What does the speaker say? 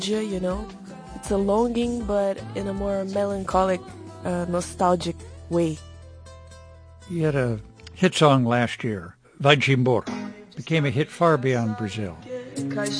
you know? It's a longing, but in a more melancholic, nostalgic way. He had a hit song last year, Vai-te embora. Became a hit far beyond Brazil.